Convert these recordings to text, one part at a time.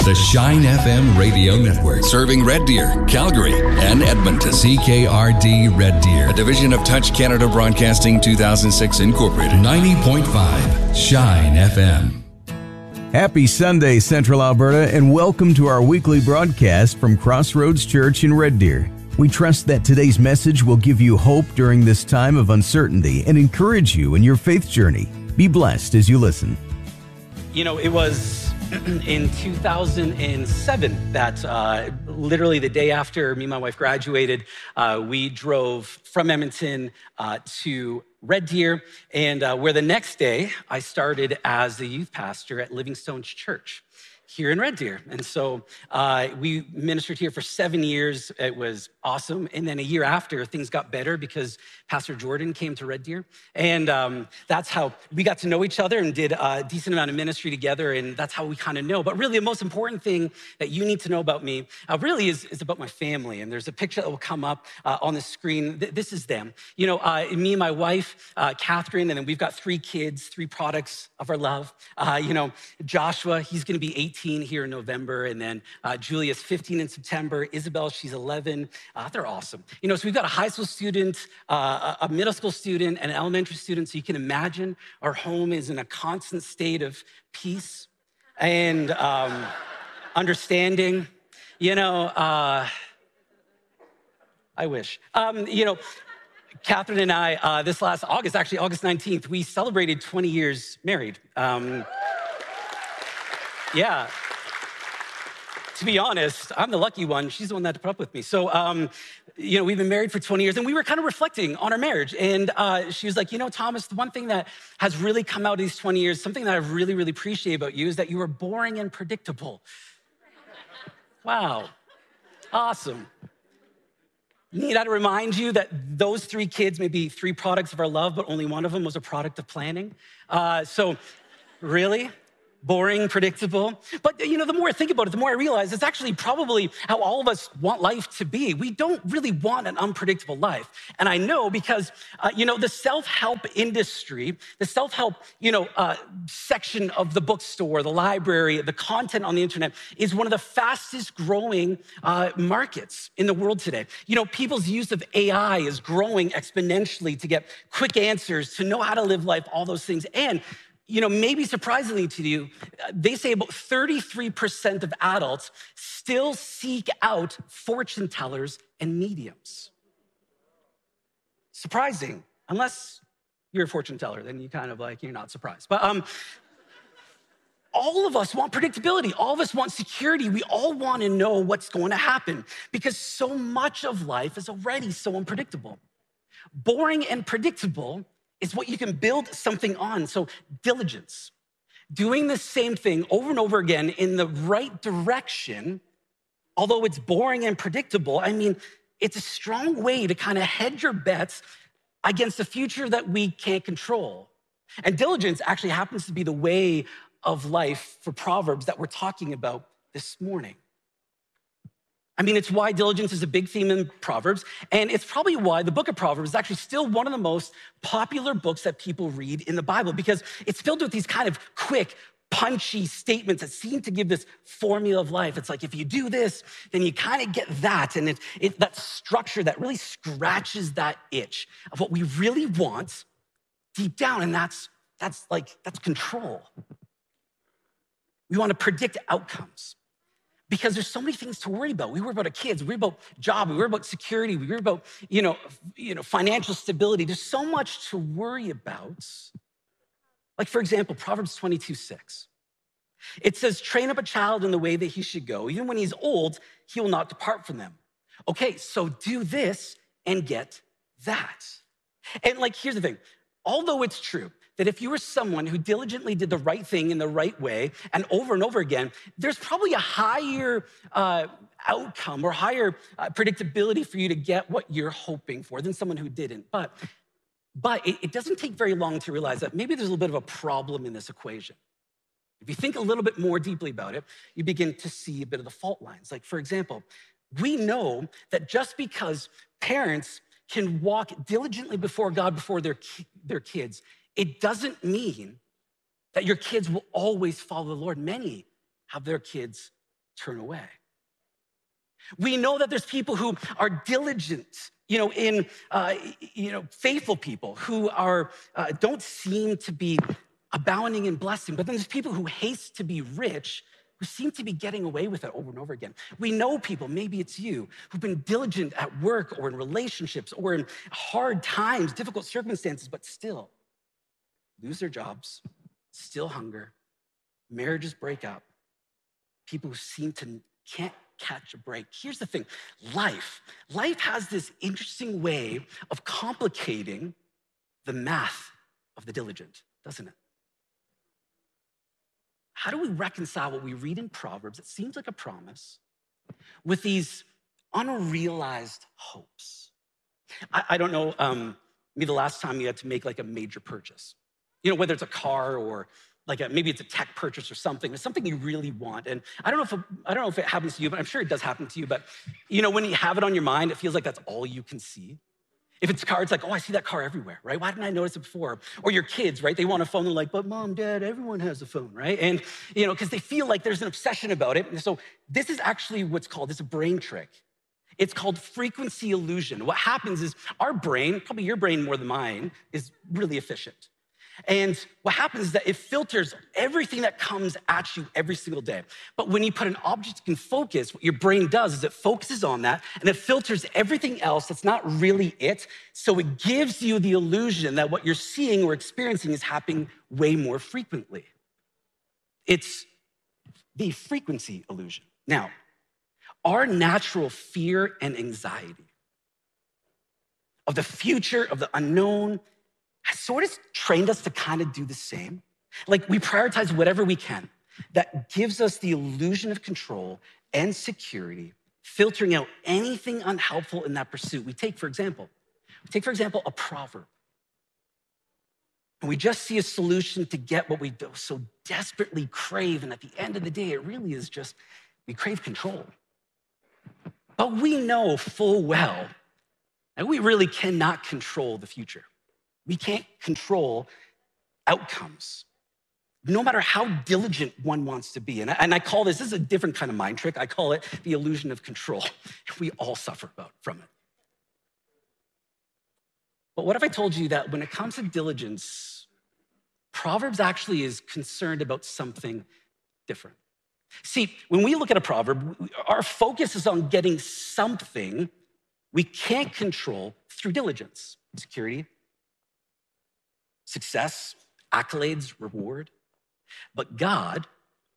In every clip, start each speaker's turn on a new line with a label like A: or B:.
A: The Shine FM radio network, serving Red Deer, Calgary, and Edmonton. CKRD Red Deer, a division of Touch Canada Broadcasting 2006 Incorporated. 90.5 Shine FM.
B: Happy Sunday, Central Alberta, and welcome to our weekly broadcast from Crossroads Church in Red Deer. We trust that today's message will give you hope during this time of uncertainty and encourage you in your faith journey. Be blessed as you listen.
C: You know, it was in 2007 that literally the day after me and my wife graduated, we drove from Edmonton to Red Deer, and where the next day I started as the youth pastor at Livingstone's Church here in Red Deer. And so we ministered here for 7 years. It was awesome. And then a year after, things got better because Pastor Jordan came to Red Deer. And that's how we got to know each other and did a decent amount of ministry together. And that's how we kind of know. But really, the most important thing that you need to know about me really is about my family. And there's a picture that will come up on the screen. This is them. You know, me and my wife, Catherine, and then we've got 3 kids, 3 products of our love. You know, Joshua, he's going to be 18 here in November. And then Julia's 15 in September. Isabel, she's 11. They're awesome. You know, so we've got a high school student, a middle school student, and an elementary student. So you can imagine our home is in a constant state of peace and understanding. You know, I wish. You know, Catherine and I, this last August, actually August 19th, we celebrated 20 years married. Yeah. To be honest, I'm the lucky one. She's the one that put up with me. So, you know, we've been married for 20 years, and we were kind of reflecting on our marriage. And she was like, you know, Thomas, the one thing that has really come out of these 20 years, something that I really, really appreciate about you is that you were boring and predictable. Wow. Awesome. Need I to remind you that those 3 kids may be 3 products of our love, but only one of them was a product of planning. So really? Boring, predictable. But, you know, the more I think about it, the more I realize it's actually probably how all of us want life to be. We don't really want an unpredictable life. And I know because, you know, the self-help industry, the self-help, you know, section of the bookstore, the library, the content on the internet is one of the fastest growing markets in the world today. You know, people's use of AI is growing exponentially to get quick answers, to know how to live life, all those things. And you know, maybe surprisingly to you, they say about 33% of adults still seek out fortune tellers and mediums. Surprising, unless you're a fortune teller, then you kind of like, you're not surprised. But all of us want predictability. All of us want security. We all want to know what's going to happen because so much of life is already so unpredictable. Boring and predictable is what you can build something on. So diligence, doing the same thing over and over again in the right direction, although it's boring and predictable, I mean, it's a strong way to kind of hedge your bets against a future that we can't control. And diligence actually happens to be the way of life for Proverbs that we're talking about this morning. I mean, it's why diligence is a big theme in Proverbs, and it's probably why the book of Proverbs is actually still one of the most popular books that people read in the Bible, because it's filled with these kind of quick, punchy statements that seem to give this formula of life. It's like, if you do this, then you kind of get that, and it's that structure that really scratches that itch of what we really want deep down, and that's control. We want to predict outcomes. Because there's so many things to worry about. We worry about our kids, we worry about job, we worry about security, we worry about, you know, financial stability. There's so much to worry about. Like, for example, Proverbs 22:6. It says, train up a child in the way that he should go. Even when he's old, he will not depart from them. Okay, so do this and get that. And like, here's the thing. Although it's true that if you were someone who diligently did the right thing in the right way and over again, there's probably a higher outcome or higher predictability for you to get what you're hoping for than someone who didn't. But it doesn't take very long to realize that maybe there's a little bit of a problem in this equation. If you think a little bit more deeply about it, you begin to see a bit of the fault lines. Like, for example, we know that just because parents can walk diligently before God, before their kids, it doesn't mean that your kids will always follow the Lord. Many have their kids turn away. We know that there's people who are diligent, faithful people who are don't seem to be abounding in blessing. But then there's people who haste to be rich, who seem to be getting away with it over and over again. We know people, maybe it's you, who've been diligent at work or in relationships or in hard times, difficult circumstances, but still lose their jobs, still hunger, marriages break up, people who seem to can't catch a break. Here's the thing, life has this interesting way of complicating the math of the diligent, doesn't it? How do we reconcile what we read in Proverbs, it seems like a promise, with these unrealized hopes? I don't know, maybe the last time you had to make like a major purchase, whether it's a car or maybe it's a tech purchase or something. It's something you really want. And I don't know if it happens to you, but I'm sure it does happen to you. But when you have it on your mind, it feels like that's all you can see. If it's a car, it's like, oh, I see that car everywhere, right? Why didn't I notice it before? Or your kids, right? They want a phone. They're like, but mom, dad, everyone has a phone, right? And, because they feel like there's an obsession about it. And so this is actually what's called, it's a brain trick. It's called frequency illusion. What happens is our brain, probably your brain more than mine, is really efficient. And what happens is that it filters everything that comes at you every single day. But when you put an object in focus, what your brain does is it focuses on that and it filters everything else that's not really it. So it gives you the illusion that what you're seeing or experiencing is happening way more frequently. It's the frequency illusion. Now, our natural fear and anxiety of the future, of the unknown, has sort of trained us to kind of do the same. Like we prioritize whatever we can that gives us the illusion of control and security, filtering out anything unhelpful in that pursuit. We take, for example, a proverb. And we just see a solution to get what we so desperately crave. And at the end of the day, it really is just, we crave control. But we know full well that we really cannot control the future. We can't control outcomes, no matter how diligent one wants to be. And I call this is a different kind of mind trick. I call it the illusion of control. We all suffer from it. But what if I told you that when it comes to diligence, Proverbs actually is concerned about something different? See, when we look at a proverb, our focus is on getting something we can't control through diligence, security, success, accolades, reward. But God's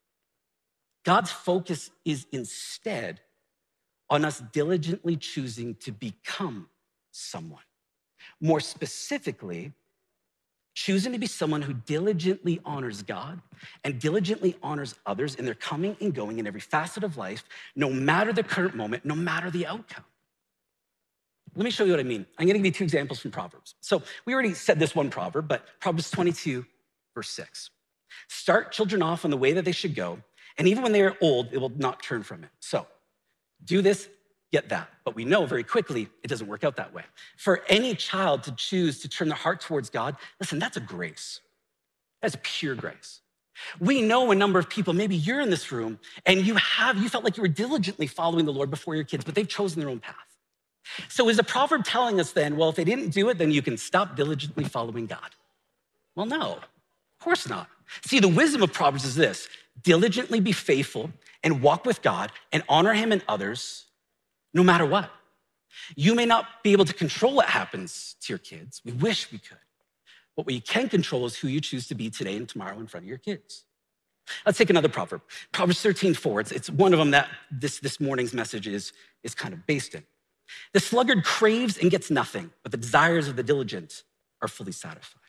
C: focus is instead on us diligently choosing to become someone. More specifically, choosing to be someone who diligently honors God and diligently honors others in their coming and going in every facet of life, no matter the current moment, no matter the outcome. Let me show you what I mean. I'm gonna give you two examples from Proverbs. So we already said this one proverb, but Proverbs 22, verse 6. Start children off on the way that they should go, and even when they are old, they will not turn from it. So do this, get that. But we know very quickly it doesn't work out that way. For any child to choose to turn their heart towards God, listen, that's a grace. That's pure grace. We know a number of people, maybe you're in this room, and you felt like you were diligently following the Lord before your kids, but they've chosen their own path. So is the proverb telling us then, well, if they didn't do it, then you can stop diligently following God? Well, no, of course not. See, the wisdom of Proverbs is this: diligently be faithful and walk with God and honor him and others no matter what. You may not be able to control what happens to your kids. We wish we could. But what you can control is who you choose to be today and tomorrow in front of your kids. Let's take another proverb. Proverbs 13:4. It's one of them that this morning's message is kind of based in. The sluggard craves and gets nothing, but the desires of the diligent are fully satisfied.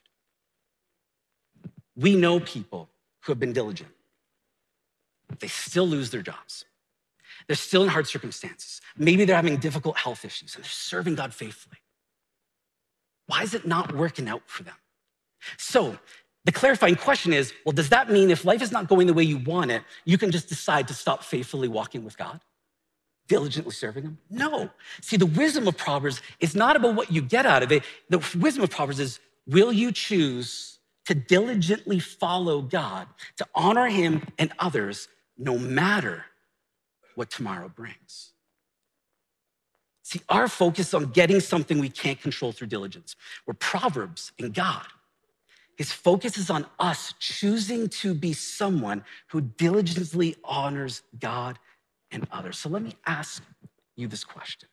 C: We know people who have been diligent. They still lose their jobs. They're still in hard circumstances. Maybe they're having difficult health issues and they're serving God faithfully. Why is it not working out for them? So the clarifying question is, well, does that mean if life is not going the way you want it, you can just decide to stop faithfully walking with God? Diligently serving him? No. See, the wisdom of Proverbs is not about what you get out of it. The wisdom of Proverbs is, will you choose to diligently follow God, to honor him and others, no matter what tomorrow brings. See, our focus on getting something we can't control through diligence. Where Proverbs in God, his focus is on us choosing to be someone who diligently honors God and others. So let me ask you this question.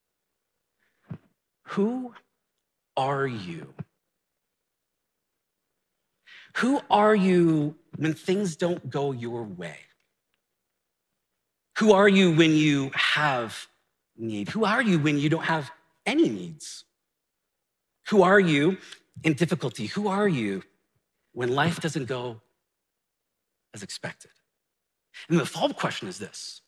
C: Who are you? Who are you when things don't go your way? Who are you when you have need? Who are you when you don't have any needs? Who are you in difficulty? Who are you when life doesn't go as expected? And the follow-up question is this: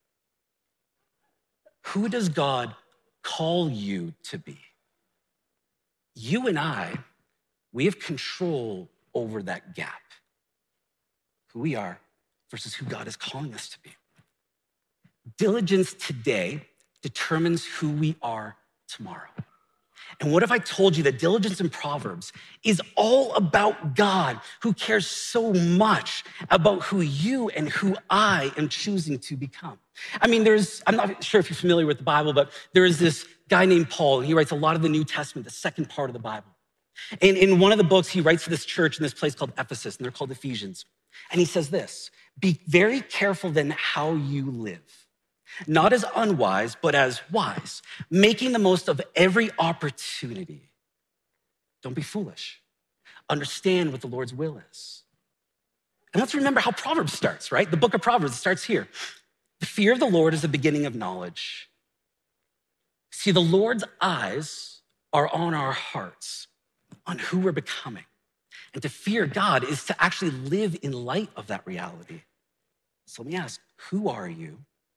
C: who does God call you to be? You and I, we have control over that gap. Who we are versus who God is calling us to be. Diligence today determines who we are tomorrow. And what if I told you that diligence in Proverbs is all about God, who cares so much about who you and who I am choosing to become? I mean, I'm not sure if you're familiar with the Bible, but there is this guy named Paul, and he writes a lot of the New Testament, the second part of the Bible. And in one of the books, he writes to this church in this place called Ephesus, and they're called Ephesians. And he says this: be very careful then how you live, not as unwise, but as wise, making the most of every opportunity. Don't be foolish. Understand what the Lord's will is. And let's remember how Proverbs starts, right? The book of Proverbs starts here. The fear of the Lord is the beginning of knowledge. See, the Lord's eyes are on our hearts, on who we're becoming. And to fear God is to actually live in light of that reality. So let me ask, who are you?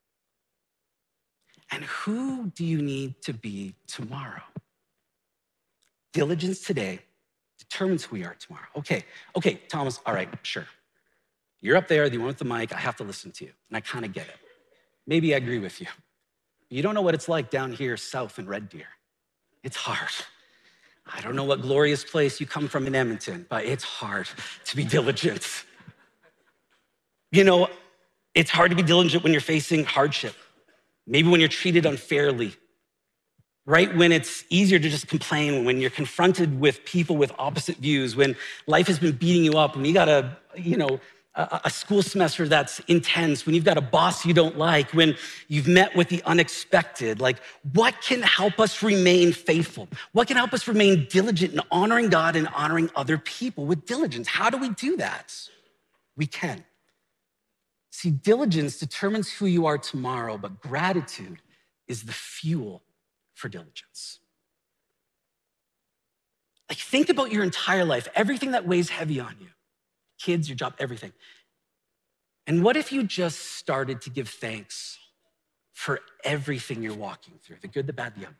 C: And who do you need to be tomorrow? Diligence today determines who we are tomorrow. Okay, Thomas, all right, sure. You're up there, the one with the mic, I have to listen to you, and I kind of get it. Maybe I agree with you. You don't know what it's like down here south in Red Deer. It's hard. I don't know what glorious place you come from in Edmonton, but it's hard to be diligent. You know, it's hard to be diligent when you're facing hardship. Maybe when you're treated unfairly, right? When it's easier to just complain, when you're confronted with people with opposite views, when life has been beating you up, when you got a school semester that's intense, when you've got a boss you don't like, when you've met with the unexpected. Like, what can help us remain faithful? What can help us remain diligent in honoring God and honoring other people with diligence? How do we do that? We can. See, diligence determines who you are tomorrow, but gratitude is the fuel for diligence. Like, think about your entire life, everything that weighs heavy on you. Kids, your job, everything. And what if you just started to give thanks for everything you're walking through, the good, the bad, the ugly?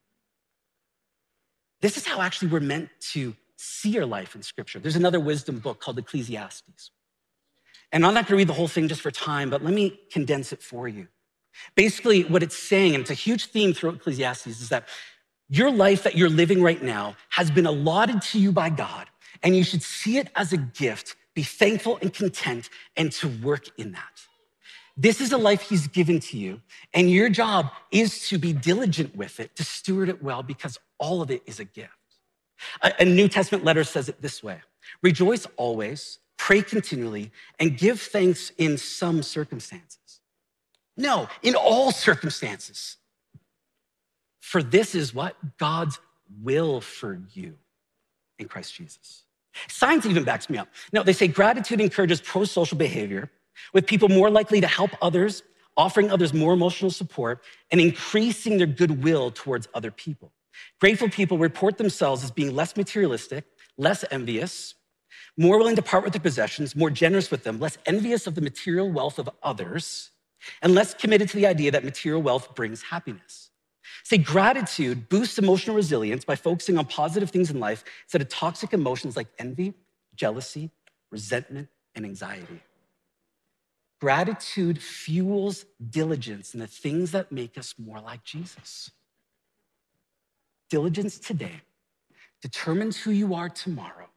C: This is how actually we're meant to see our life in Scripture. There's another wisdom book called Ecclesiastes. And I'm not gonna read the whole thing just for time, but let me condense it for you. Basically, what it's saying, and it's a huge theme throughout Ecclesiastes, is that your life that you're living right now has been allotted to you by God, and you should see it as a gift, be thankful and content, and to work in that. This is a life he's given to you, and your job is to be diligent with it, to steward it well, because all of it is a gift. A New Testament letter says it this way: rejoice always, pray continually, and give thanks in some circumstances. No, in all circumstances. For this is what? God's will for you in Christ Jesus. Science even backs me up. No, they say gratitude encourages pro-social behavior, with people more likely to help others, offering others more emotional support, and increasing their goodwill towards other people. Grateful people report themselves as being less materialistic, less envious, more willing to part with their possessions, more generous with them, less envious of the material wealth of others, and less committed to the idea that material wealth brings happiness. Say gratitude boosts emotional resilience by focusing on positive things in life instead of toxic emotions like envy, jealousy, resentment, and anxiety. Gratitude fuels diligence in the things that make us more like Jesus. Diligence today determines who you are tomorrow.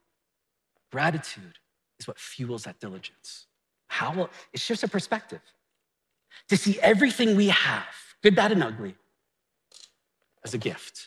C: Gratitude is what fuels that diligence. How? It shifts our perspective. to see everything we have, good, bad, and ugly, as a gift.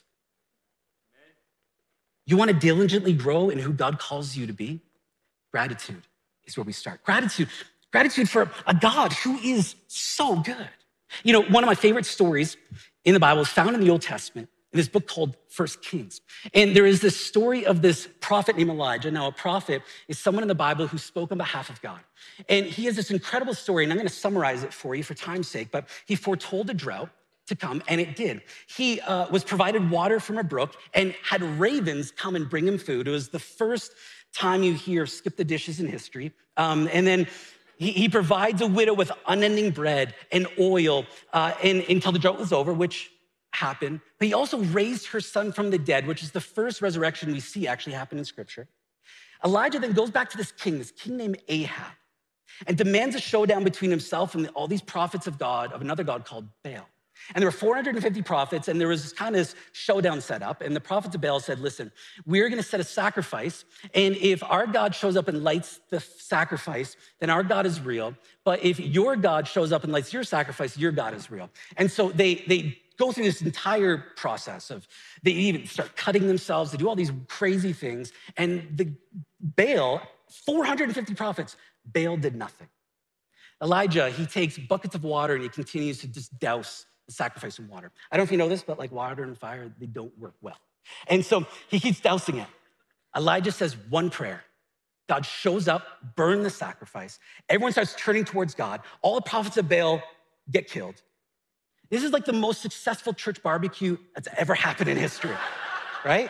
C: You want to diligently grow in who God calls you to be? Gratitude is where we start. Gratitude for a God who is so good. You know, one of my favorite stories in the Bible is found in the Old Testament in this book called 1 Kings. And there is this story of this prophet named Elijah. Now, a prophet is someone in the Bible who spoke on behalf of God. And he has this incredible story, and I'm going to summarize it for you for time's sake, but he foretold a drought to come, and it did. He was provided water from a brook and had ravens come and bring him food. It was the first time you hear skip the dishes in history. And then he provides a widow with unending bread and oil until the drought was over, which happened. But he also raised her son from the dead, which is the first resurrection we see actually happen in Scripture. Elijah then goes back to this king named Ahab, and demands a showdown between himself and all these prophets of God, of another God called Baal. And there were 450 prophets, and there was this kind of showdown set up. And the prophets of Baal said, listen, we're going to set a sacrifice. And if our God shows up and lights the sacrifice, then our God is real. But if your God shows up and lights your sacrifice, your God is real. And so they go through this entire process of, they even start cutting themselves, they do all these crazy things. And the Baal, 450 prophets, Baal did nothing. Elijah, he takes buckets of water and he continues to just douse the sacrifice in water. I don't know if you know this, but like water and fire, they don't work well. And so he keeps dousing it. Elijah says one prayer. God shows up, burn the sacrifice. Everyone starts turning towards God. All the prophets of Baal get killed. This is like the most successful church barbecue that's ever happened in history, right?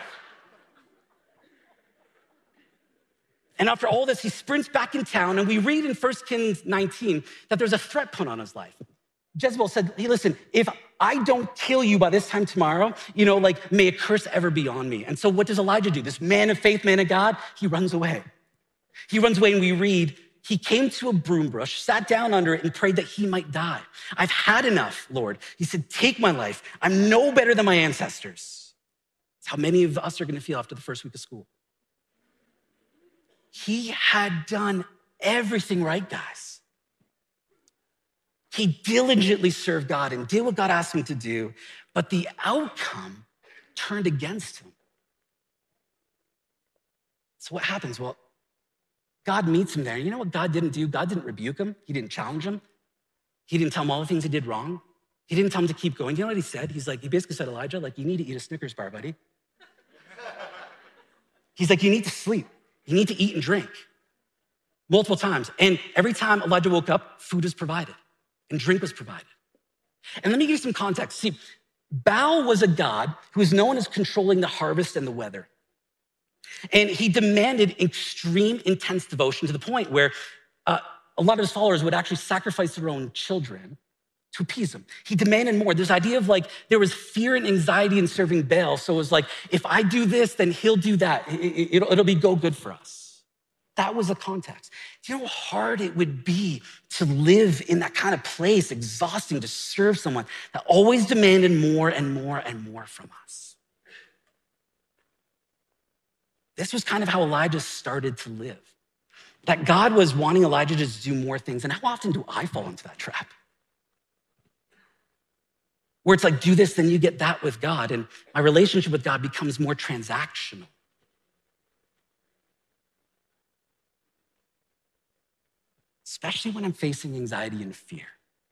C: And after all this, he sprints back in town, and we read in 1 Kings 19 that there's a threat put on his life. Jezebel said, hey, listen, if I don't kill you by this time tomorrow, may a curse ever be on me. And so what does Elijah do? This man of faith, man of God, he runs away. He runs away, and we read, he came to a broom bush, sat down under it, and prayed that he might die. I've had enough, Lord. He said, take my life. I'm no better than my ancestors. That's how many of us are going to feel after the first week of school. He had done everything right, guys. He diligently served God and did what God asked him to do, but the outcome turned against him. So what happens? Well, God meets him there. You know what God didn't do? God didn't rebuke him. He didn't challenge him. He didn't tell him all the things he did wrong. He didn't tell him to keep going. You know what he said? He basically said, Elijah, you need to eat a Snickers bar, buddy. He's like, you need to sleep. You need to eat and drink multiple times. And every time Elijah woke up, food was provided and drink was provided. And let me give you some context. See, Baal was a god who was known as controlling the harvest and the weather. And he demanded extreme, intense devotion to the point where a lot of his followers would actually sacrifice their own children to appease him. He demanded more. This idea of there was fear and anxiety in serving Baal. So it was if I do this, then he'll do that. It'll be good for us. That was the context. Do you know how hard it would be to live in that kind of place, exhausting to serve someone that always demanded more and more and more from us? This was kind of how Elijah started to live. That God was wanting Elijah to do more things. And how often do I fall into that trap? Where it's do this, then you get that with God. And my relationship with God becomes more transactional. Especially when I'm facing anxiety and fear,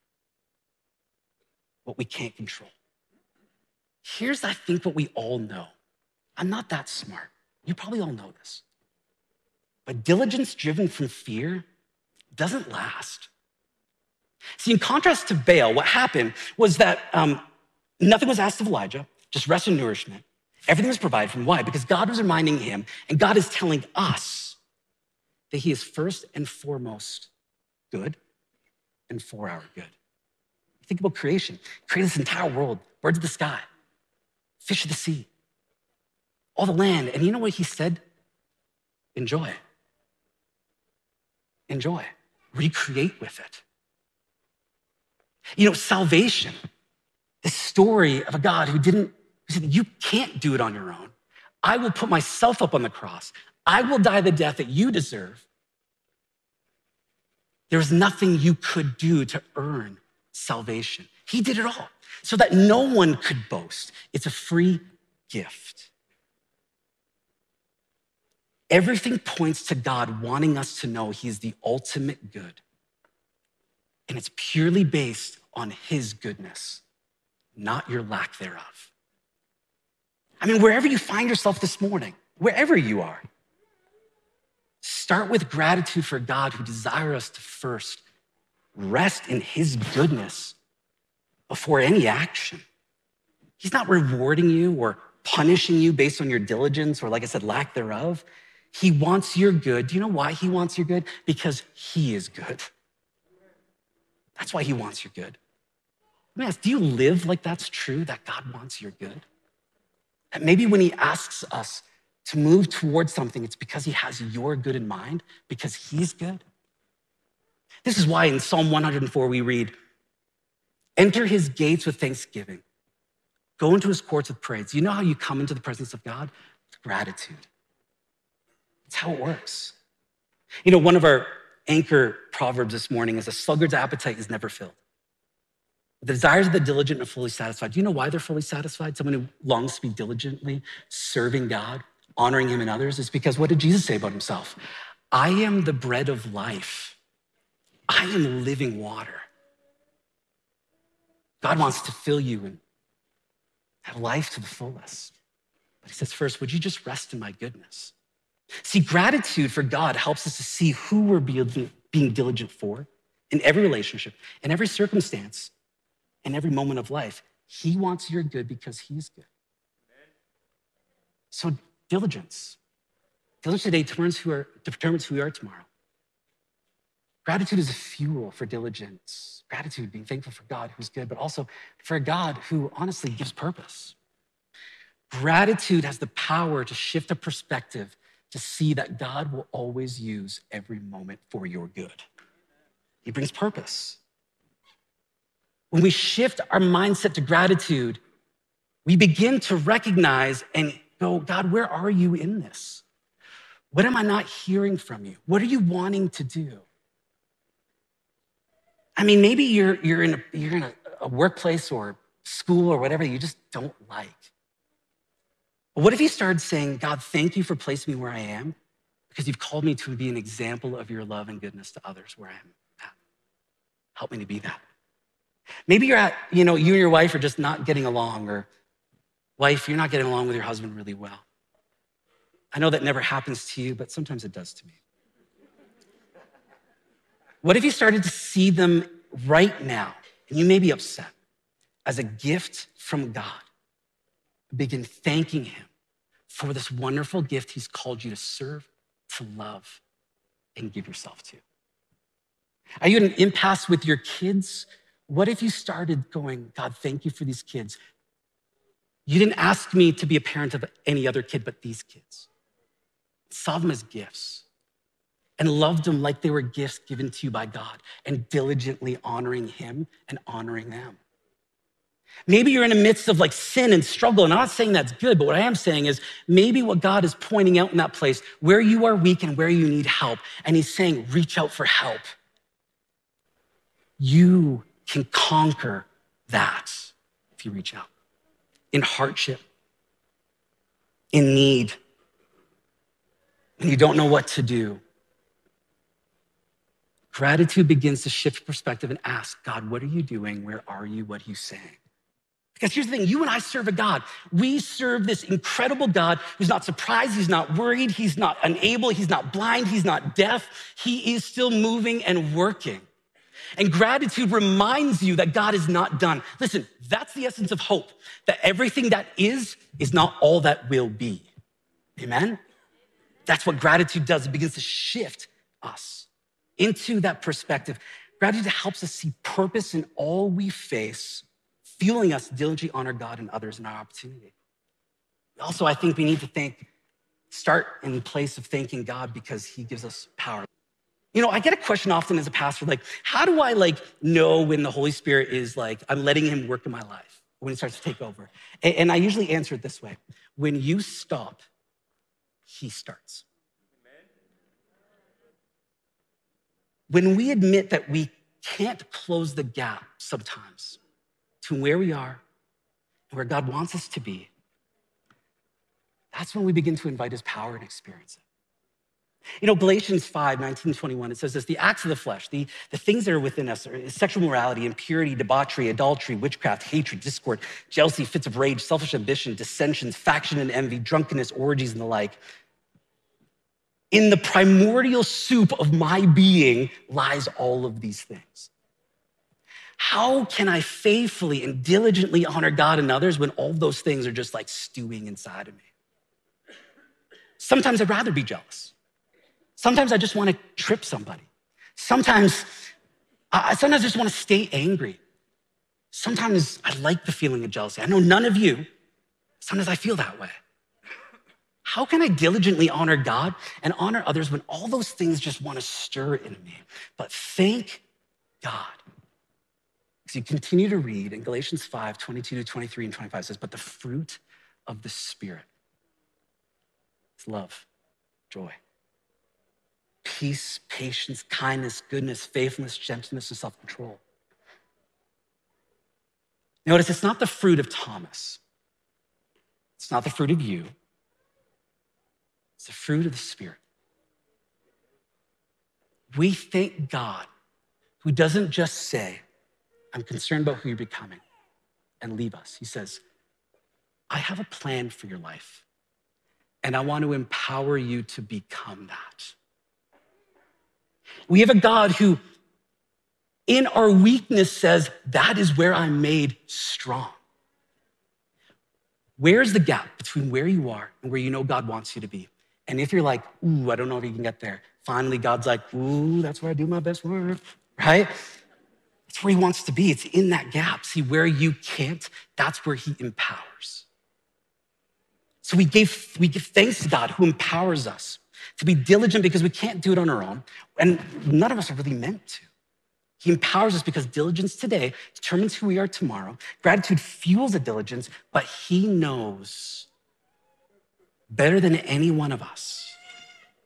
C: what we can't control. Here's, I think, what we all know. I'm not that smart. You probably all know this. But diligence driven from fear doesn't last. See, in contrast to Baal, what happened was that nothing was asked of Elijah, just rest and nourishment. Everything was provided for him. Why? Because God was reminding him, and God is telling us that he is first and foremost good and for our good. Think about creation. Create this entire world, birds of the sky, fish of the sea, all the land. And you know what he said? Enjoy. Enjoy. Recreate with it. Salvation, the story of a God who said, you can't do it on your own. I will put myself up on the cross. I will die the death that you deserve. There's nothing you could do to earn salvation. He did it all so that no one could boast. It's a free gift. Everything points to God wanting us to know he is the ultimate good. And it's purely based on his goodness, not your lack thereof. I mean, wherever you find yourself this morning, wherever you are, start with gratitude for God who desires us to first rest in his goodness before any action. He's not rewarding you or punishing you based on your diligence or, like I said, lack thereof. He wants your good. Do you know why he wants your good? Because he is good. That's why he wants your good. Let me ask, do you live like that's true, that God wants your good? And maybe when he asks us to move towards something, it's because he has your good in mind, because he's good. This is why in Psalm 104 we read, enter his gates with thanksgiving. Go into his courts with praise. You know how you come into the presence of God? With gratitude. That's how it works. You know, one of our anchor proverbs this morning is a sluggard's appetite is never filled. The desires of the diligent are fully satisfied. Do you know why they're fully satisfied? Someone who longs to be diligently serving God, honoring him and others, is because what did Jesus say about himself? I am the bread of life. I am living water. God wants to fill you and have life to the fullest. But he says, first, would you just rest in my goodness? See, gratitude for God helps us to see who we're being diligent for in every relationship, in every circumstance, in every moment of life. He wants your good because he's good. So diligence. Diligence today determines who we are tomorrow. Gratitude is a fuel for diligence. Gratitude, being thankful for God who's good, but also for a God who honestly gives purpose. Gratitude has the power to shift a perspective to see that God will always use every moment for your good. He brings purpose. When we shift our mindset to gratitude, we begin to recognize and go, God, where are you in this? What am I not hearing from you? What are you wanting to do? I mean, maybe you're in a workplace or school or whatever you just don't like. But what if you started saying, God, thank you for placing me where I am because you've called me to be an example of your love and goodness to others where I am at. Help me to be that. Maybe you're at, you and your wife are just not getting along, or wife, you're not getting along with your husband really well. I know that never happens to you, but sometimes it does to me. What if you started to see them right now, and you may be upset, as a gift from God? Begin thanking him for this wonderful gift he's called you to serve, to love, and give yourself to. Are you at an impasse with your kids? What if you started going, God, thank you for these kids. You didn't ask me to be a parent of any other kid but these kids. Saw them as gifts and loved them like they were gifts given to you by God, and diligently honoring him and honoring them. Maybe you're in the midst of like sin and struggle, and I'm not saying that's good, but what I am saying is maybe what God is pointing out in that place where you are weak and where you need help, and he's saying, reach out for help. You can conquer that if you reach out. In hardship, in need, when you don't know what to do. Gratitude begins to shift perspective and ask, God, what are you doing? Where are you? What are you saying? Because here's the thing, you and I serve a God. We serve this incredible God who's not surprised, he's not worried, he's not unable, he's not blind, he's not deaf. He is still moving and working. And gratitude reminds you that God is not done. Listen, that's the essence of hope, that everything that is not all that will be. Amen? That's what gratitude does. It begins to shift us into that perspective. Gratitude helps us see purpose in all we face, fueling us to diligently honor God and others in our opportunity. Also, I think we need to start in the place of thanking God because he gives us power. I get a question often as a pastor, like, how do I know when the Holy Spirit is I'm letting him work in my life, when he starts to take over? And I usually answer it this way. When you stop, he starts. When we admit that we can't close the gap sometimes between where we are and where God wants us to be, that's when we begin to invite his power and experience it. You know, Galatians 5, 19, 21, it says this: the acts of the flesh, the things that are within us are sexual morality, impurity, debauchery, adultery, witchcraft, hatred, discord, jealousy, fits of rage, selfish ambition, dissensions, faction and envy, drunkenness, orgies, and the like. In the primordial soup of my being lies all of these things. How can I faithfully and diligently honor God and others when all those things are just like stewing inside of me? Sometimes I'd rather be jealous. Sometimes I just want to trip somebody. Sometimes I just want to stay angry. Sometimes I like the feeling of jealousy. I know none of you. Sometimes I feel that way. How can I diligently honor God and honor others when all those things just want to stir in me? But thank God. Because you continue to read in Galatians 5, 22 to 23 and 25 says, but the fruit of the Spirit is love, joy, peace, patience, kindness, goodness, faithfulness, gentleness, and self-control. Notice it's not the fruit of Thomas. It's not the fruit of you. It's the fruit of the Spirit. We thank God who doesn't just say, I'm concerned about who you're becoming, and leave us. He says, I have a plan for your life, and I want to empower you to become that. We have a God who, in our weakness, says, that is where I'm made strong. Where's the gap between where you are and where you know God wants you to be? And if you're like, ooh, I don't know if you can get there, finally God's like, ooh, that's where I do my best work, right? That's where he wants to be. It's in that gap. See, where you can't, that's where he empowers. So we give thanks to God who empowers us to be diligent because we can't do it on our own. And none of us are really meant to. He empowers us because diligence today determines who we are tomorrow. Gratitude fuels the diligence, but he knows better than any one of us